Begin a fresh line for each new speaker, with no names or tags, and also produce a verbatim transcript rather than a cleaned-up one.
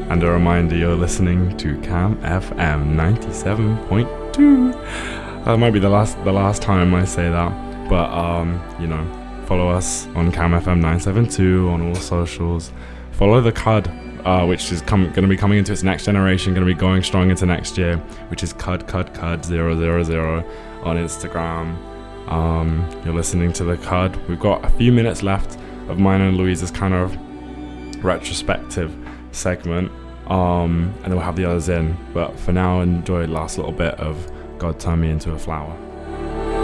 And a reminder, you're listening to Cam F M ninety-seven point two. That might be the last the last time I say that, but um, you know, follow us on Cam F M nine seven two on all socials. Follow the C U D, uh, which is com- going to be coming into its next generation, going to be going strong into next year, which is C U D C U D C U D zero zero zero on Instagram. Um, you're listening to the C U D. We've got a few minutes left of mine and Louise's kind of retrospective segment, um, and then we'll have the others in. But for now, enjoy the last little bit of God Turned Me Into a Flower.